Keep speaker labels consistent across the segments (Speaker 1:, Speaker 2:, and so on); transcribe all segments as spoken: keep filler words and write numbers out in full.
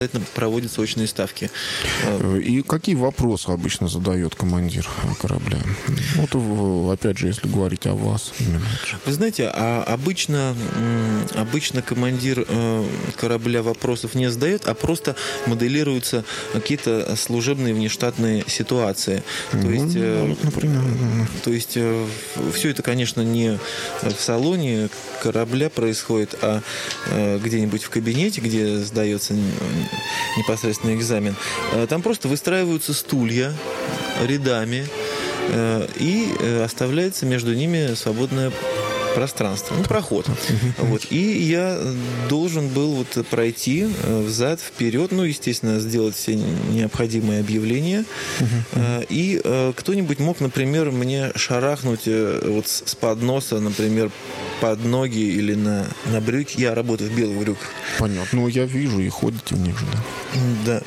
Speaker 1: проводятся очные ставки.
Speaker 2: И какие вопросы обычно задает командир корабля? Вот, опять же, если говорить о вас.
Speaker 1: Вы знаете, а обычно, обычно командир корабля вопросов не задает, а просто моделируются какие-то служебные внештатные ситуации. То
Speaker 2: ну,
Speaker 1: есть,
Speaker 2: ну, например,
Speaker 1: то есть все это, конечно, не в салоне корабля происходит, а где-нибудь в кабинете, где сдается непосредственно экзамен. Там просто выстраиваются стулья рядами, и оставляется между ними свободное пространство, ну, проход. Вот. И я должен был вот пройти взад, вперед, ну, естественно, сделать все необходимые объявления. И кто-нибудь мог, например, мне шарахнуть вот с подноса, например, под ноги или на, на брюки. Я работаю в белых брюках.
Speaker 2: Понятно. Ну, я вижу, и ходите в них же, да?
Speaker 1: Да.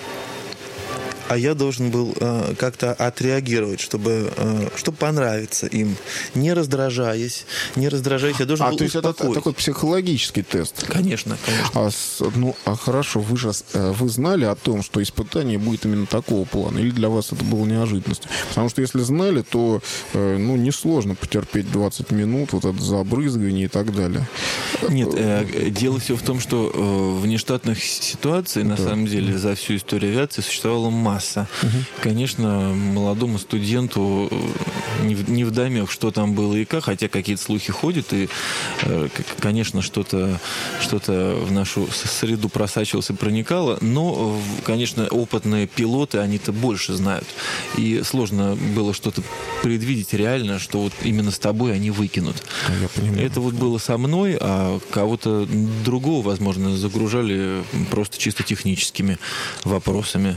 Speaker 1: А я должен был э, как-то отреагировать, чтобы, э, чтобы понравиться им, не раздражаясь, не раздражаясь, я должен
Speaker 2: а,
Speaker 1: был
Speaker 2: то есть
Speaker 1: успокоить.
Speaker 2: это такой психологический тест?
Speaker 1: Конечно, конечно.
Speaker 2: А, ну, а хорошо, вы же вы знали о том, что испытание будет именно такого плана, или для вас это было неожиданностью? Потому что если знали, то э, ну, несложно потерпеть двадцать минут, вот это забрызгивание и так далее.
Speaker 1: Нет, э, дело все в том, что э, внештатных ситуаций, на да. самом деле, за всю историю авиации существовало масса. Угу. Конечно, молодому студенту не, не вдомек, что там было и как, хотя какие-то слухи ходят, и, конечно, что-то, что-то в нашу среду просачивалось и проникало, но, конечно, опытные пилоты, они-то больше знают. И сложно было что-то предвидеть реально, что вот именно с тобой они выкинут.
Speaker 2: Я понимаю.
Speaker 1: Это вот было со мной, а кого-то другого, возможно, загружали просто чисто техническими вопросами.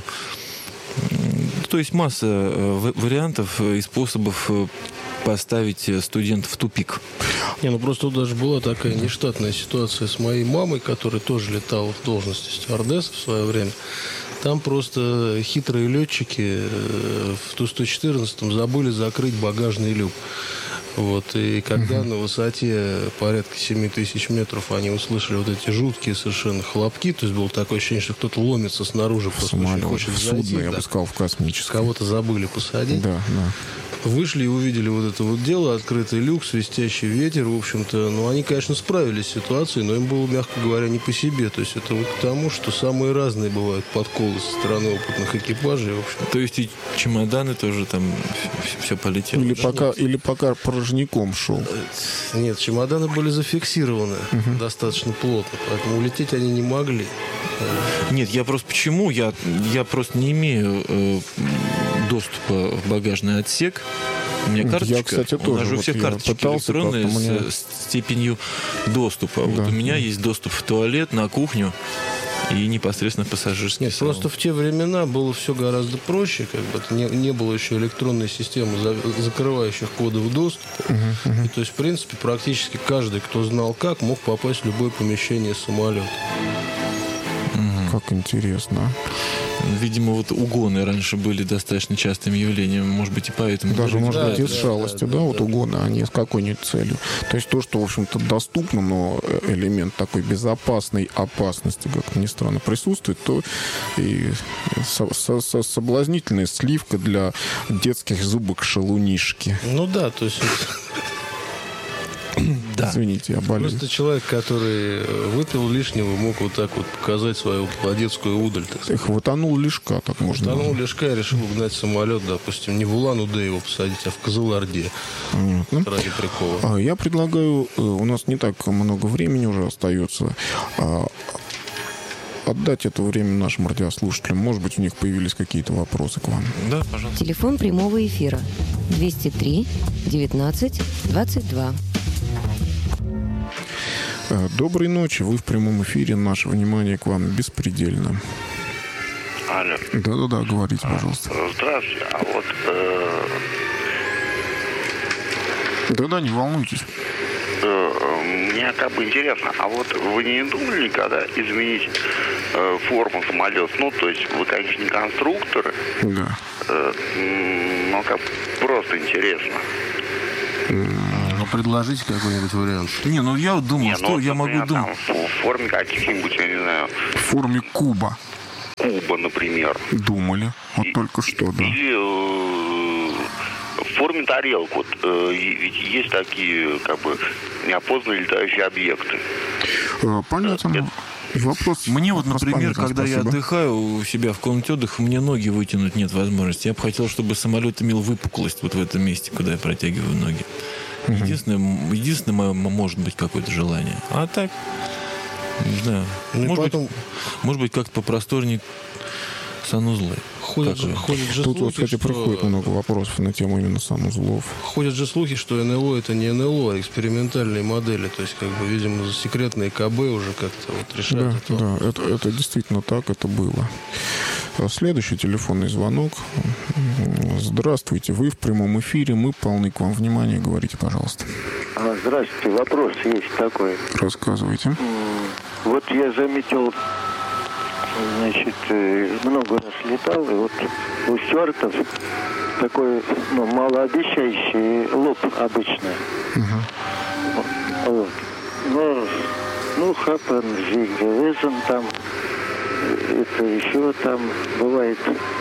Speaker 1: То есть масса вариантов и способов поставить студента в тупик.
Speaker 3: Не, ну просто даже была такая нештатная ситуация с моей мамой, которая тоже летала в должности стюардессы в свое время. Там просто хитрые летчики в Ту сто четырнадцать забыли закрыть багажный люк. Вот, и когда uh-huh. на высоте порядка семь тысяч метров они услышали вот эти жуткие совершенно хлопки, то есть было такое ощущение, что кто-то ломится снаружи, просто очень хочет
Speaker 2: в судно,
Speaker 3: зайти.
Speaker 2: Я
Speaker 3: да.
Speaker 2: бы сказал, в космическое.
Speaker 3: Кого-то забыли посадить.
Speaker 2: Да, да.
Speaker 3: Вышли и увидели вот это вот дело, открытый люк, свистящий ветер, в общем-то. Ну, они, конечно, справились с ситуацией, но им было, мягко говоря, не по себе. То есть это вот к тому, что самые разные бывают подколы со стороны опытных экипажей, в общем.
Speaker 1: То есть и чемоданы тоже там все полетело?
Speaker 2: Или пока, или пока порожняком шел?
Speaker 3: Нет, чемоданы были зафиксированы uh-huh. достаточно плотно, поэтому улететь они не могли.
Speaker 1: Нет, я просто почему? Я, я просто не имею э, доступа в багажный отсек. У меня карточка.
Speaker 2: Я, кстати, тоже.
Speaker 1: У нас же у всех
Speaker 2: вот
Speaker 1: карточки электронные
Speaker 2: мне...
Speaker 1: с степенью доступа. Да, вот у меня да. есть доступ в туалет, на кухню и непосредственно пассажирский
Speaker 3: Нет,
Speaker 1: салон.
Speaker 3: просто в те времена было все гораздо проще. Как бы, не, не было еще электронной системы, за, закрывающих кодовый доступ. Uh-huh, uh-huh. И, то есть, в принципе, практически каждый, кто знал как, мог попасть в любое помещение самолета.
Speaker 2: Как интересно.
Speaker 1: Видимо, вот угоны раньше были достаточно частым явлением. Может быть, и поэтому...
Speaker 2: Даже, может
Speaker 3: да,
Speaker 2: быть, из
Speaker 3: да,
Speaker 2: шалости, да,
Speaker 3: да, да,
Speaker 2: вот
Speaker 3: да.
Speaker 2: угоны, а не с какой-нибудь целью. То есть то, что, в общем-то, доступно, но элемент такой безопасной опасности, как ни странно, присутствует, то и со- со- со- соблазнительная сливка для детских зубок шалунишки.
Speaker 3: Ну да, то есть...
Speaker 2: Да. Извините, я болею.
Speaker 3: Просто человек, который выпил лишнего, мог вот так вот показать свою молодецкую удаль.
Speaker 2: Эх, вытонул лишка, так можно.
Speaker 3: Вытонул лишка и решил угнать самолет, допустим, не в Улан-Удэ его посадить, а в Кызылорде.
Speaker 2: Понятно.
Speaker 3: Ради прикола.
Speaker 2: Я предлагаю, у нас не так много времени уже остается, отдать это время нашим радиослушателям. Может быть, у них появились какие-то вопросы к вам.
Speaker 1: Да, пожалуйста.
Speaker 4: Телефон прямого эфира двести три девятнадцать двадцать два.
Speaker 2: Доброй ночи. Вы в прямом эфире. Наше внимание к вам беспредельно.
Speaker 5: Алло.
Speaker 2: Да-да-да, говорите, пожалуйста.
Speaker 5: Здравствуйте. А вот... Э...
Speaker 2: Да-да, не волнуйтесь.
Speaker 5: Э, мне как бы интересно, а вот вы не думали никогда изменить э, форму самолета? Ну, то есть вы, конечно, не конструкторы.
Speaker 2: Да.
Speaker 5: Э, но как просто интересно.
Speaker 3: Ну, предложите какой-нибудь вариант.
Speaker 1: Не, ну я думал,
Speaker 5: не,
Speaker 1: что
Speaker 5: ну,
Speaker 1: я могу думать.
Speaker 5: В форме каких-нибудь, я не знаю.
Speaker 2: В форме куба.
Speaker 5: куба, например.
Speaker 2: Думали. Вот и, только что, да.
Speaker 5: Или э, в форме тарелок. Вот, э, ведь есть такие, как бы, неопознанные летающие объекты.
Speaker 2: Э, понятно. Это... Вопрос.
Speaker 1: Мне вот, например, когда
Speaker 2: спасибо.
Speaker 1: я отдыхаю у себя в комнате отдыха, мне ноги вытянуть нет возможности. Я бы хотел, чтобы самолет имел выпуклость вот в этом месте, куда я протягиваю ноги. Угу. Единственное, единственное мое, может быть, какое-то желание. А так, не знаю. Ну, может, потом... быть, может быть, как-то попросторнее санузлы.
Speaker 3: Ходят же, ходят же
Speaker 2: Тут,
Speaker 3: слухи,
Speaker 2: вот, кстати,
Speaker 3: что...
Speaker 2: приходит много вопросов на тему именно санузлов.
Speaker 3: Ходят же слухи, что эн эл о это не эн эл о, а экспериментальные модели. То есть, как бы, видимо, секретные ка бэ уже как-то вот решают
Speaker 2: да,
Speaker 3: это.
Speaker 2: Да, это, это действительно так, это было. Следующий телефонный звонок. Здравствуйте, вы в прямом эфире, мы полны к вам внимания, говорите, пожалуйста.
Speaker 6: А, здравствуйте, вопрос есть такой.
Speaker 2: Рассказывайте.
Speaker 6: Вот я заметил, значит, много раз летал, и вот у стюартов такой, ну, малообещающий лоб обычно. Uh-huh. Вот. Но, ну, хапан, зигзавезен там, это еще там бывает.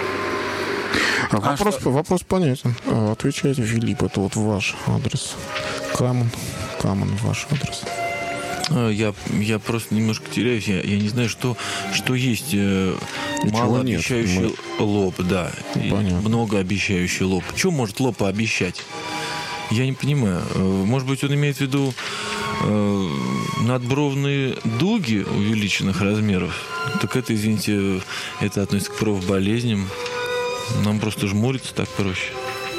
Speaker 2: А вопрос, а вопрос понятен. Отвечайте, Филипп, это вот ваш адрес. Камон, Камон, ваш адрес.
Speaker 1: Я, я просто немножко теряюсь. Я, я не знаю, что, что есть э, малообещающий нет, мы... лоб, да. Многообещающий лоб. Что может лоб пообещать? Я не понимаю. Может быть, он имеет в виду э, надбровные дуги увеличенных размеров? Так это, извините, это относится к профболезням. Нам просто жмуриться так проще.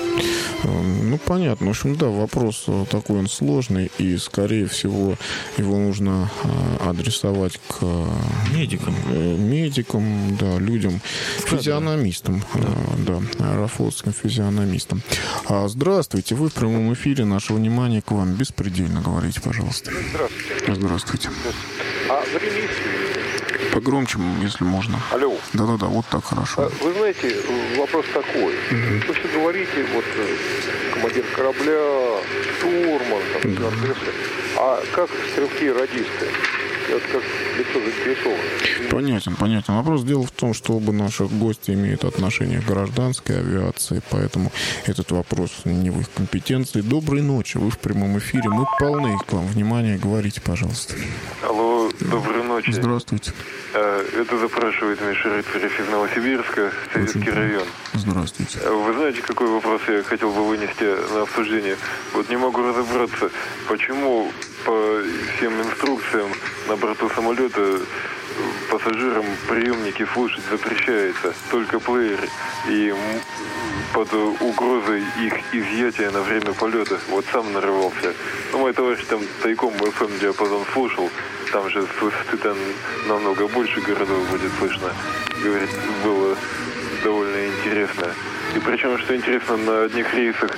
Speaker 2: Ну, понятно. В общем, да, вопрос такой, он сложный, и, скорее всего, его нужно адресовать к
Speaker 1: медикам,
Speaker 2: медикам, да, людям, физиономистам, да, да, аэрофлотским физиономистам. Здравствуйте, вы в прямом эфире, наше внимание к вам беспредельно, говорите, пожалуйста.
Speaker 7: Здравствуйте.
Speaker 2: Здравствуйте.
Speaker 7: А время есть?
Speaker 2: Погромче, если можно.
Speaker 7: Алло.
Speaker 2: Да-да-да, вот так хорошо.
Speaker 7: Вы знаете, вопрос такой. Угу. Вы все говорите, вот, командир корабля, штурман, там, угу. А как стрелки и радисты? Это как лицо заинтересовано.
Speaker 2: Понятен, понятен. Вопрос. Дело в том, что оба наши гости имеют отношение к гражданской авиации, поэтому этот вопрос не в их компетенции. Доброй ночи, вы в прямом эфире. Мы полны к вам внимания. Говорите, пожалуйста.
Speaker 8: Алло, доброй ночи.
Speaker 2: Здравствуйте.
Speaker 8: Это запрашивает Миша Рыцарев из Новосибирска, Советский Очень район.
Speaker 2: Здравствуйте.
Speaker 8: Вы знаете, какой вопрос я хотел бы вынести на обсуждение? Вот не могу разобраться, почему по всем инструкциям на борту самолета пассажирам приемники слушать запрещается, только плеер, и под угрозой их изъятия на время полета. Вот сам нарывался. Ну, мой товарищ там тайком эф эм диапазон слушал, там же с высоты там намного больше городов будет слышно. Говорит, было довольно интересно. И причем, что интересно, на одних рейсах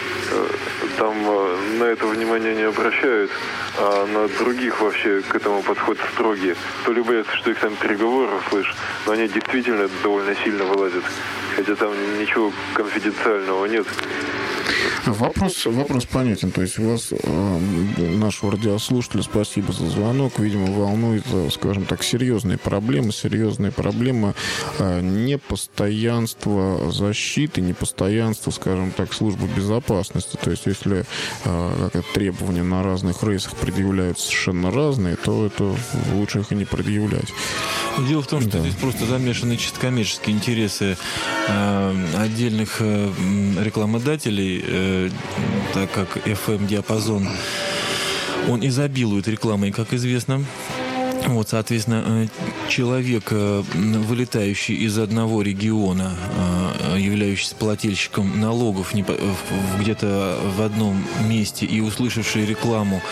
Speaker 8: там на это внимание не обращают, а на других вообще к этому подход строгий. То ли боятся, что их там переговоры слышат, но они действительно довольно сильно вылазят. Хотя там ничего конфиденциального нет.
Speaker 2: Вопрос, вопрос понятен. То есть вас, э, нашего радиослушателя, спасибо за звонок. Видимо, волнует, скажем так, серьезные проблемы. Серьезные проблемы э, непостоянства защиты, непостоянства, скажем так, службы безопасности. То есть, если э, как требования на разных рейсах предъявляются совершенно разные, то это лучше их и не предъявлять.
Speaker 1: Дело в том, что да. здесь просто замешаны чисто коммерческие интересы э, отдельных э, рекламодателей, э, так как эф эм-диапазон, он изобилует рекламой, как известно. Вот, соответственно, человек, вылетающий из одного региона, являющийся плательщиком налогов где-то в одном месте и услышавший рекламу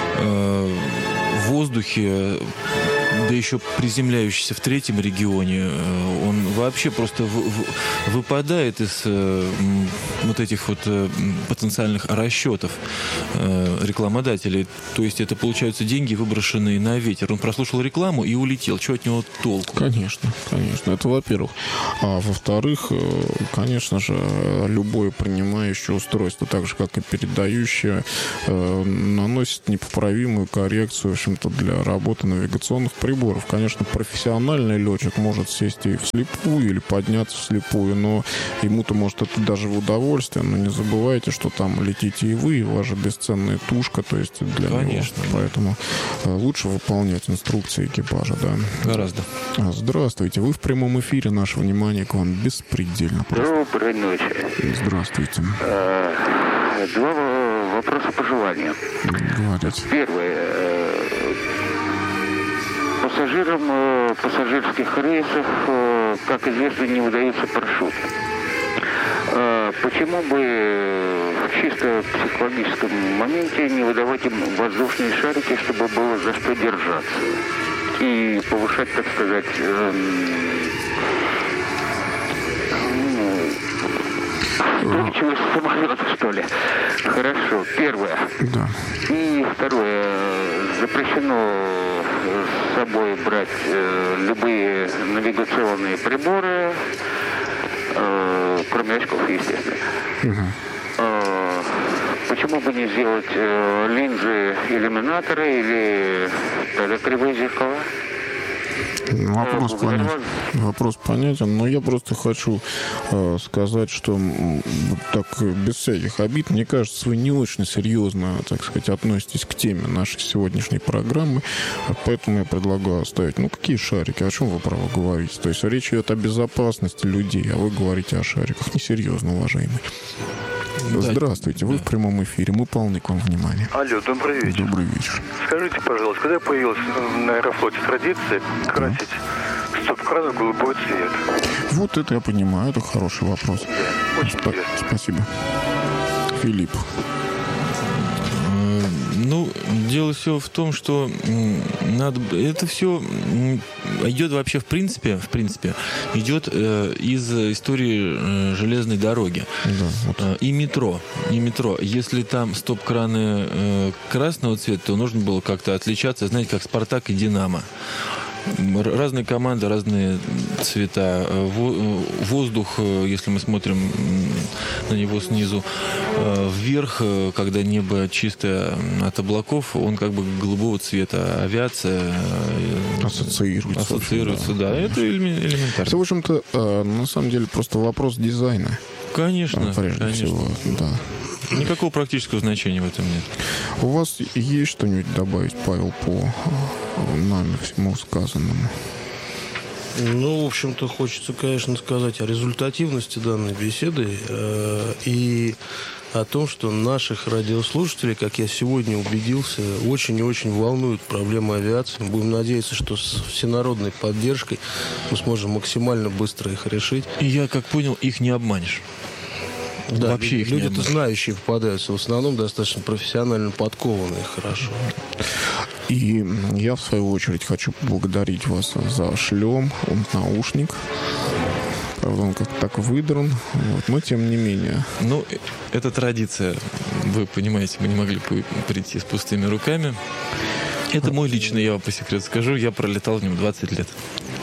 Speaker 1: в воздухе, да еще приземляющийся в третьем регионе, он вообще просто в, в, выпадает из э, вот этих вот э, потенциальных расчетов э, рекламодателей. То есть это, получаются, деньги, выброшенные на ветер. Он прослушал рекламу и улетел. Что от него толку?
Speaker 2: Конечно, конечно. Это во-первых. А во-вторых, конечно же, любое принимающее устройство, так же, как и передающее, э, наносит непоправимую коррекцию, в общем-то, для работы навигационных приемников. приборов. Конечно, профессиональный летчик может сесть и вслепую, или подняться вслепую, но ему-то, может, это даже в удовольствие. Но не забывайте, что там летите и вы, и ваша бесценная тушка, то есть для
Speaker 1: Конечно.
Speaker 2: него. Поэтому лучше выполнять инструкции экипажа, да.
Speaker 1: Гораздо.
Speaker 2: Здравствуйте. Вы в прямом эфире. Наше внимание к вам беспредельно просто.
Speaker 9: Доброй ночи.
Speaker 2: Здравствуйте.
Speaker 9: Два вопроса пожелания.
Speaker 2: Говорите.
Speaker 9: Первое. Пассажирам пассажирских рейсов, как известно, не выдаются парашюты. Почему бы в чисто психологическом моменте не выдавать им воздушные шарики, чтобы было за что держаться? И повышать, так сказать, устойчивость самолета, что ли? Хорошо. Первое.
Speaker 2: Да.
Speaker 9: И второе. Запрещено с собой брать э, любые навигационные приборы, э, кроме очков, естественно.
Speaker 2: Угу.
Speaker 9: Э, почему бы не сделать э, линзы иллюминаторы или тогда кривые зеркала?
Speaker 2: Вопрос, понятен. Вопрос понятен, но я просто хочу э, сказать, что вот так, без всяких обид, мне кажется, вы не очень серьезно, так сказать, относитесь к теме нашей сегодняшней программы, поэтому я предлагаю оставить. Ну, какие шарики? О чем вы право говорите? То есть речь идет о безопасности людей, а вы говорите о шариках. Несерьезно, уважаемый. Да. Здравствуйте, вы да. в прямом эфире, мы полны к вам внимания.
Speaker 10: Алло, добрый вечер.
Speaker 2: Добрый вечер.
Speaker 10: Скажите, пожалуйста, когда появилась на Аэрофлоте традиция красить да. стоп-краны в голубой цвет?
Speaker 2: Вот это я понимаю, это хороший вопрос.
Speaker 10: Да, очень
Speaker 2: Спа-
Speaker 10: интересно.
Speaker 2: Спасибо. Филипп.
Speaker 1: Ну, дело все в том, что надо, это все идет вообще в принципе, в принципе идет э, из истории э, железной дороги.
Speaker 2: Да, вот.
Speaker 1: э, и метро, и метро. Если там стоп-краны э, красного цвета, то нужно было как-то отличаться, знаете, как Спартак и Динамо. Разные команды, разные цвета. Воздух, если мы смотрим на него снизу вверх, когда небо чистое от облаков, он как бы голубого цвета. Авиация
Speaker 2: ассоциируется.
Speaker 1: Ассоциируется, да. да. Это элементарно.
Speaker 2: Это, в общем-то, на самом деле просто вопрос дизайна.
Speaker 1: Конечно.
Speaker 2: Прежде
Speaker 1: конечно.
Speaker 2: всего, да.
Speaker 1: Никакого практического значения в этом нет.
Speaker 2: У вас есть что-нибудь добавить, Павел, по нами всему сказанному?
Speaker 3: Ну, в общем-то, хочется, конечно, сказать о результативности данной беседы э, и о том, что наших радиослушателей, как я сегодня убедился, очень и очень волнуют проблемы авиации. Будем надеяться, что с всенародной поддержкой мы сможем максимально быстро их решить.
Speaker 1: И я, как понял, их не обманешь.
Speaker 3: Да,
Speaker 1: вообще их
Speaker 3: люди-то знающие попадаются, в основном достаточно профессионально подкованные, хорошо.
Speaker 2: И я, в свою очередь, хочу поблагодарить вас за шлем, он наушник. Правда, он как-то так выдран, вот, но тем не менее.
Speaker 1: Ну, это традиция. Вы понимаете, мы не могли прийти с пустыми руками. Это мой личный, я вам по секрету скажу, я пролетал в нем двадцать лет.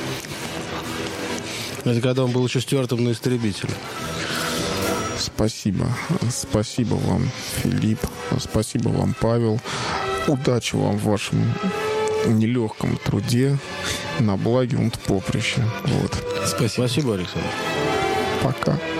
Speaker 3: Это когда он был еще стюартом на истребителе.
Speaker 2: Спасибо. Спасибо вам, Филипп. Спасибо вам, Павел. Удачи вам в вашем нелегком труде на благе поприще. Вот.
Speaker 3: Спасибо. Спасибо, Александр.
Speaker 2: Пока.